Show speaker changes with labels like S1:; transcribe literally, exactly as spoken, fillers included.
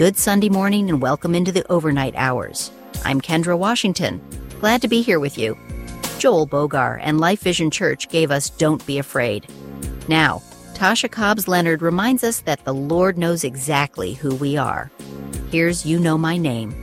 S1: Good Sunday morning and welcome into the overnight hours. I'm Kendra Washington. Glad to be here with you. Joel Bogar and Life Vision Church gave us Don't Be Afraid. Now, Tasha Cobbs Leonard reminds us that the Lord knows exactly who we are. Here's You Know My Name.